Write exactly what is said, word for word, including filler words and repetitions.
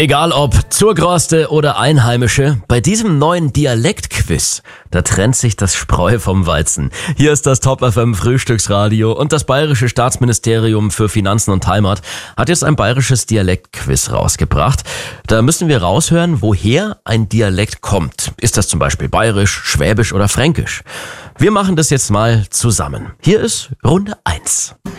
Egal ob Zurgroste oder Einheimische, bei diesem neuen Dialektquiz, da trennt sich das Spreu vom Weizen. Hier ist das Top F M Frühstücksradio und das Bayerische Staatsministerium für Finanzen und Heimat hat jetzt ein bayerisches Dialektquiz rausgebracht. Da müssen wir raushören, woher ein Dialekt kommt. Ist das zum Beispiel bayerisch, schwäbisch oder fränkisch? Wir machen das jetzt mal zusammen. Hier ist Runde eins.